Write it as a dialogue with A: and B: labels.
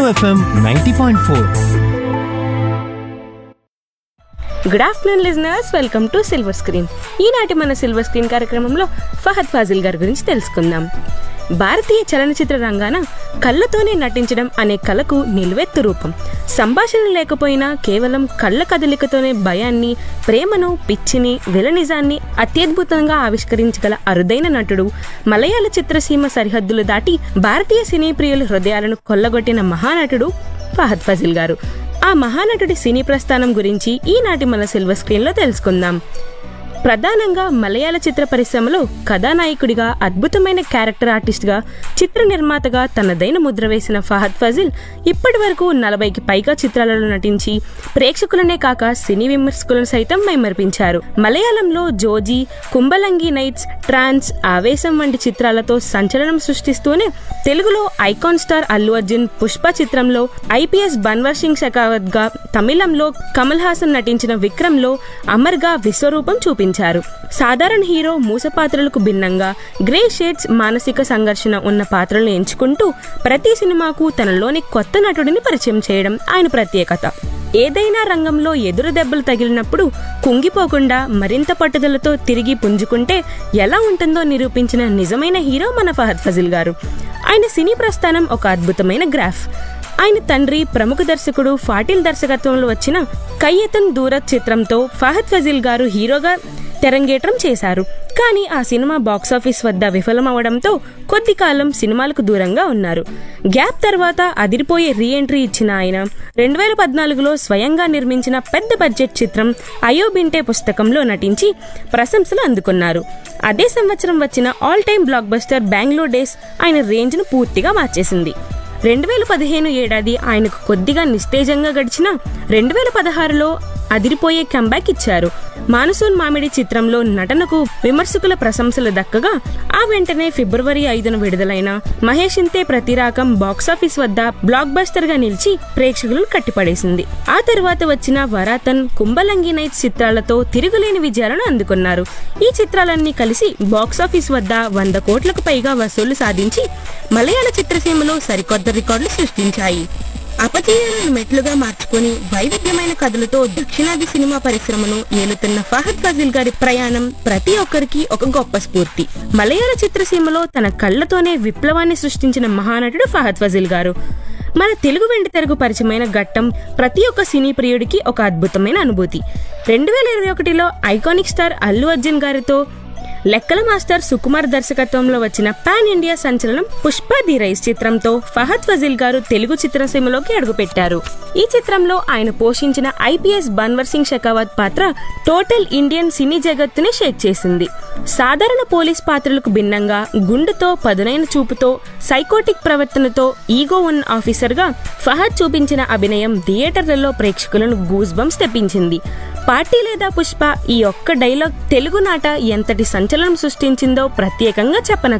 A: FM 90.4.
B: Good afternoon listeners, welcome to silver screen. ఈనాటి మన silver screen కార్యక్రమంలో ఫహద్ ఫాజిల్ గారి గురించి తెలుసుకుందాం. భారతీయ చలనచిత్ర రంగాన కళ్ళతోనే నటించడం అనే కళకు నిలువెత్తు రూపం. సంభాషణ లేకపోయినా కేవలం కళ్ళ కదలికతోనే భయాన్ని, ప్రేమను, పిచ్చిని, విలనిజాన్ని అత్యద్భుతంగా ఆవిష్కరించగల అరుదైన నటుడు. మలయాళ చిత్రసీమ సరిహద్దులు దాటి భారతీయ సినీ ప్రియుల హృదయాలను కొల్లగొట్టిన మహానటుడు ఫహద్ ఫాజిల్ గారు. ఆ మహానటుడి సినీ ప్రస్థానం గురించి ఈనాటి మన సిల్వర్ స్క్రీన్లో తెలుసుకుందాం. ప్రధానంగా మలయాళ చిత్ర పరిశ్రమలో కథానాయకుడిగా, అద్భుతమైన క్యారెక్టర్ ఆర్టిస్ట్గా, చిత్ర నిర్మాతగా తనదైన ముద్ర వేసిన ఫహద్ ఫాజిల్ ఇప్పటి వరకు 40కి పైగా చిత్రాలలో నటించి ప్రేక్షకులనే కాక సినీ విమర్శకులను సైతం మైమరిపించారు. మలయాళంలో జోజీ, కుంబలంగి నైట్స్, ట్రాన్స్, ఆవేశం వంటి చిత్రాలతో సంచలనం సృష్టిస్తూనే తెలుగులో ఐకాన్ స్టార్ అల్లు అర్జున్ పుష్ప చిత్రంలో ఐపీఎస్ బన్వర్ సింగ్ షెకావత్ గా, తమిళంలో కమల్ హాసన్ నటించిన విక్రమ్లో అమర్గా విశ్వరూపం చూపించారు. సాధారణ హీరో మూస పాత్రలకు భిన్నంగా గ్రే షేడ్స్, మానసిక సంఘర్షణ ఉన్న పాత్రలను ఎంచుకుంటూ ప్రతి సినిమాకు తనలోని కొత్త నటుడిని పరిచయం చేయడం ఆయన ప్రత్యేకత. ఏదైనా రంగంలో ఎదురు దెబ్బలు తగిలినప్పుడు కుంగిపోకుండా మరింత పట్టుదలతో తిరిగి పుంజుకుంటే ఎలా ఉంటుందో నిరూపించిన నిజమైన హీరో మన ఫహద్ ఫాజిల్ గారు. ఆయన సినీ ప్రస్థానం ఒక అద్భుతమైన గ్రాఫ్. ఆయన తండ్రి ప్రముఖ దర్శకుడు ఫాటిల్ దర్శకత్వంలో వచ్చిన కయ్యతున్ దూరత్ చిత్రంతో ఫహద్ ఫాజిల్ గారు హీరోగా తెరంగేట్రం చేశారు. కానీ ఆ సినిమా బాక్సాఫీస్ వద్ద విఫలమవడంతో కొద్ది కాలం సినిమాలకు దూరంగా ఉన్నారు. గ్యాప్ తర్వాత అదిరిపోయే రీ ఎంట్రీ ఇచ్చిన ఆయన 2014లో స్వయంగా నిర్మించిన పెద్ద బడ్జెట్ చిత్రం అయోబింటే పుస్తకంలో నటించి ప్రశంసలు అందుకున్నారు. అదే సంవత్సరం వచ్చిన all time block buster Bengaluru days ఆయన రేంజ్ను పూర్తిగా మార్చేసింది. 2015 ఏడాది ఆయనకు కొద్దిగా నిస్తేజంగా గడిచిన 2016లో అదిరిపోయే కంబ్యాక్ ఇచ్చారు. మానసూన్ మామిడి చిత్రంలో నటనకు విమర్శకుల ప్రశంసలు దక్కగా ఆ వెంటనే ఫిబ్రవరి 5న విడుదలైన మహేష్ ఇంతే ప్రతిరాకం బాక్సాఫీస్ వద్ద బ్లాక్ బస్టర్ గా నిలిచి ప్రేక్షకులను కట్టిపడేసింది. ఆ తర్వాత వచ్చిన వరాతన్, కుంబలంగి నైట్స్ చిత్రాలతో తిరుగులేని విజయాలను అందుకున్నారు. ఈ చిత్రాలన్నీ కలిసి బాక్సాఫీస్ వద్ద 100 కోట్లకు పైగా వసూళ్లు సాధించి మలయాళ చిత్రసీమలో సరికొత్త రికార్డులు సృష్టించాయి. అపజయాలను మెట్లుగా మార్చుకుని వైవిధ్యమైన కథలతో దక్షిణాది సినిమా పరిశ్రమను ఏలుతున్న ఫహద్ ఫాజిల్ గారి ప్రయాణం ప్రతి ఒక్కరికి ఒక గొప్ప స్ఫూర్తి. మలయాళ చిత్రసీమలో తన కళ్లతోనే విప్లవాన్ని సృష్టించిన మహానటుడు ఫహద్ ఫాజిల్ గారు. మన తెలుగు వెండితెరకు పరిచయమైన ఘట్టం ప్రతి ఒక్క సినీ ప్రియుడికి ఒక అద్భుతమైన అనుభూతి. 2021లో ఐకానిక్ స్టార్ అల్లు అర్జున్ గారితో లెక్కల మాస్టర్ సుకుమార్ దర్శకత్వంలో వచ్చిన పాన్ ఇండియా సంచలనం పుష్ప ది రైస్ చిత్రంతో ఫహద్ ఫాజిల్ గారు తెలుగు చిత్రసీమలోకి అడుగుపెట్టారు. ఈ చిత్రంలో ఆయన పోషించిన ఐపీఎస్ బన్వర్ సింగ్ షెకావత్ పాత్ర టోటల్ ఇండియన్ సినీ జగత్తుని షేక్ చేసింది. సాధారణ పోలీస్ పాత్రలకు భిన్నంగా గుండుతో, పదునైన చూపుతో, సైకోటిక్ ప్రవర్తనతో ఈగో ఉన్న ఆఫీసర్ గా ఫహద్ చూపించిన అభినయం థియేటర్లలో ప్రేక్షకులను గూస్ బంప్స్ తెప్పించింది. పార్టీ లేదా పుష్ప ఈ ఒక్క డైలాగ్ తెలుగు నాట ఎంతటి సంచలనం సృష్టించిందో ప్రత్యేకంగా చెప్పన